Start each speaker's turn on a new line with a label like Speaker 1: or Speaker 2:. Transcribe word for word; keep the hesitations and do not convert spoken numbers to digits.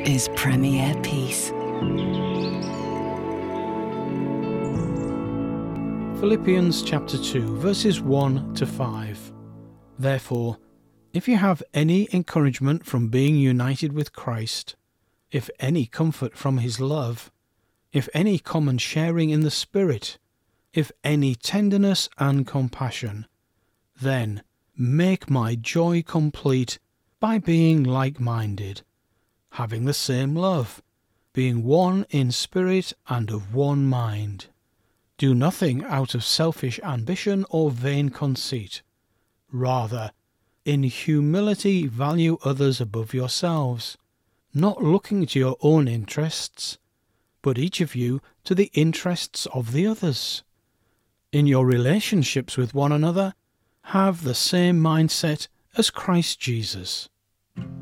Speaker 1: is Premier Peace.
Speaker 2: Philippians chapter two, verses one to five. Therefore, if you have any encouragement from being united with Christ, if any comfort from his love, if any common sharing in the Spirit, if any tenderness and compassion, then make my joy complete by being like-minded, having the same love, being one in spirit and of one mind. Do nothing out of selfish ambition or vain conceit. Rather, in humility value others above yourselves, not looking to your own interests, but each of you to the interests of the others. In your relationships with one another, have the same mindset as Christ Jesus.